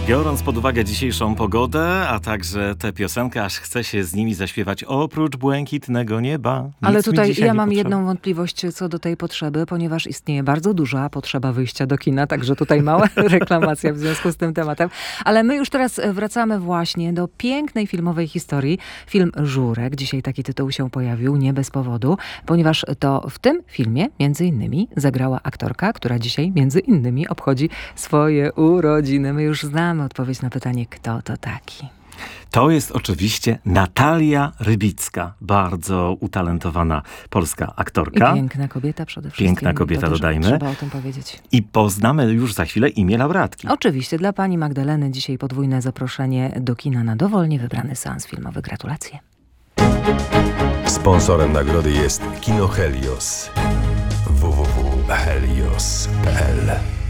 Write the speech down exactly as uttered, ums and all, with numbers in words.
Biorąc pod uwagę dzisiejszą pogodę, a także tę piosenkę, aż chce się z nimi zaśpiewać oprócz błękitnego nieba. Nic Ale tutaj ja mam potrzeba. jedną wątpliwość co do tej potrzeby, ponieważ istnieje bardzo duża potrzeba wyjścia do kina, także tutaj mała reklamacja w związku z tym tematem. Ale my już teraz wracamy właśnie do pięknej filmowej historii. Film Żurek, dzisiaj taki tytuł się pojawił, nie bez powodu, ponieważ to w tym filmie między innymi zagrała aktorka, która dzisiaj między innymi obchodzi swoje urodziny. My już znamy odpowiedź na pytanie, kto to taki. To jest oczywiście Natalia Rybicka, bardzo utalentowana polska aktorka. I piękna kobieta przede wszystkim. Piękna kobieta, to dodajmy. Trzeba o tym powiedzieć. I poznamy już za chwilę imię laureatki. Oczywiście, dla pani Magdaleny dzisiaj podwójne zaproszenie do kina na dowolnie wybrany seans filmowy. Gratulacje. Sponsorem nagrody jest Kino Helios. w w w kropka helios kropka p l